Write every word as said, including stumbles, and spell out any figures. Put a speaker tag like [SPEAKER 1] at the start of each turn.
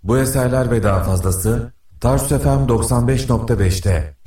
[SPEAKER 1] Bu eserler ve daha fazlası Tarsus F M doksan beş nokta beşte.